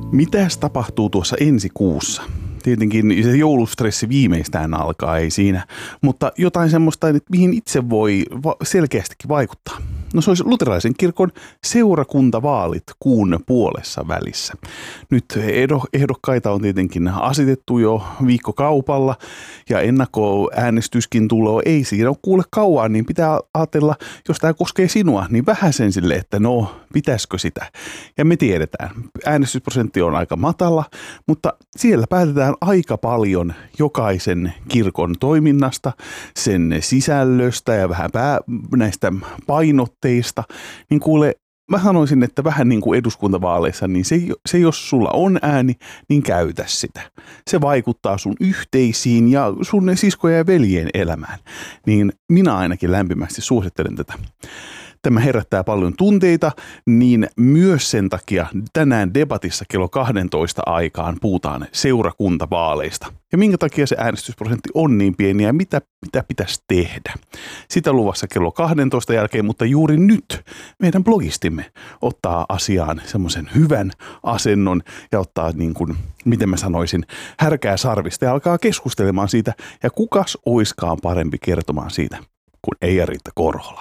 Mitäs tapahtuu tuossa ensi kuussa? Tietenkin se joulustressi viimeistään alkaa, ei siinä, mutta jotain semmoista, että mihin itse voi selkeästikin vaikuttaa. No se olisi luterilaisen kirkon seurakuntavaalit kuun puolessa välissä. Nyt ehdokkaita on tietenkin asetettu jo viikkokaupalla ja ennakkoäänestyskin tulee. Ei siinä ole kuule kauan, niin pitää ajatella, jos tämä koskee sinua, niin vähän sen sille, että no pitäisikö sitä. Ja me tiedetään, äänestysprosentti on aika matala, mutta siellä päätetään aika paljon jokaisen kirkon toiminnasta, sen sisällöstä ja vähän näistä painotteista. Niin kuule, mä sanoisin, että vähän niin kuin eduskuntavaaleissa, niin se jos sulla on ääni, niin käytä sitä. Se vaikuttaa sun yhteisiin ja sun siskojen ja veljien elämään. Niin minä ainakin lämpimästi suosittelen tätä. Tämä herättää paljon tunteita, niin myös sen takia tänään debatissa kello 12 aikaan puhutaan seurakuntavaaleista. Ja minkä takia se äänestysprosentti on niin pieni ja mitä pitäisi tehdä. Sitä luvassa kello 12 jälkeen, mutta juuri nyt meidän blogistimme ottaa asiaan semmoisen hyvän asennon ja ottaa niin kuin, miten mä sanoisin, härkää sarvista ja alkaa keskustelemaan siitä. Ja kukas oiskaan parempi kertomaan siitä kuin Eija-Riitta Korhola.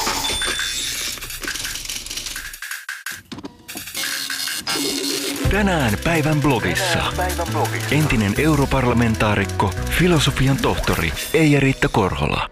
Tänään päivän blogissa. Entinen europarlamentaarikko, filosofian tohtori Eija-Riitta Korhola.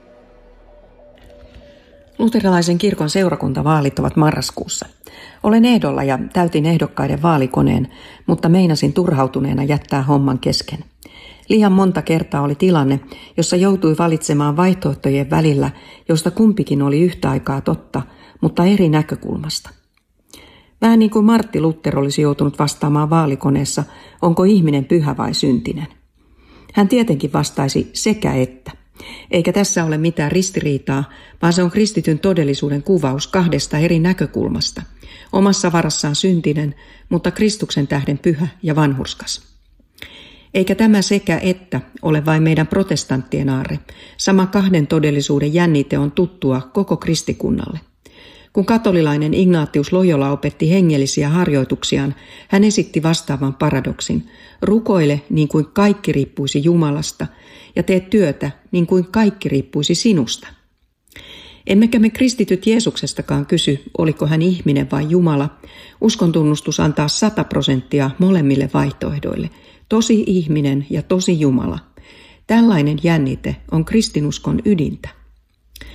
Luterilaisen kirkon seurakuntavaalit ovat marraskuussa. Olen ehdolla ja täytin ehdokkaiden vaalikoneen, mutta meinasin turhautuneena jättää homman kesken. Liian monta kertaa oli tilanne, jossa joutui valitsemaan vaihtoehtojen välillä, josta kumpikin oli yhtä aikaa totta, mutta eri näkökulmasta. Vähän niin kuin Martti Luther olisi joutunut vastaamaan vaalikoneessa, onko ihminen pyhä vai syntinen. Hän tietenkin vastaisi sekä että. Eikä tässä ole mitään ristiriitaa, vaan se on kristityn todellisuuden kuvaus kahdesta eri näkökulmasta. Omassa varassaan syntinen, mutta Kristuksen tähden pyhä ja vanhurskas. Eikä tämä sekä että ole vain meidän protestanttien aarre. Sama kahden todellisuuden jännite on tuttua koko kristikunnalle. Kun katolilainen Ignatius Loyola opetti hengellisiä harjoituksiaan, hän esitti vastaavan paradoksin. Rukoile niin kuin kaikki riippuisi Jumalasta ja tee työtä niin kuin kaikki riippuisi sinusta. Emmekä me kristityt Jeesuksestakaan kysy, oliko hän ihminen vai Jumala. Uskontunnustus antaa 100% molemmille vaihtoehdoille. Tosi ihminen ja tosi Jumala. Tällainen jännite on kristinuskon ydintä.